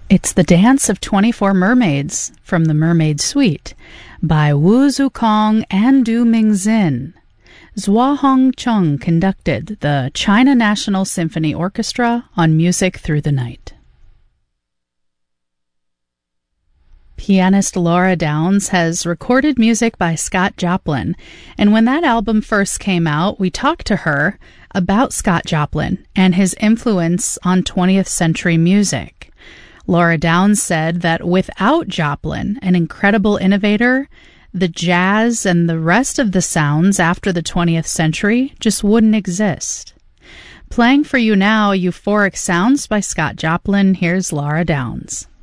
It's the Dance of 24 Mermaids from the Mermaid Suite by Wu Zukong and Du Mingzin. Zhuo Hongcheng conducted the China National Symphony Orchestra on Music Through the Night. Pianist Laura Downs has recorded music by Scott Joplin, and when that album first came out, we talked to her about Scott Joplin and his influence on 20th century music. Laura Downs said that without Joplin, an incredible innovator, the jazz and the rest of the sounds after the 20th century just wouldn't exist. Playing for you now, Euphoric Sounds by Scott Joplin. Here's Laura Downs.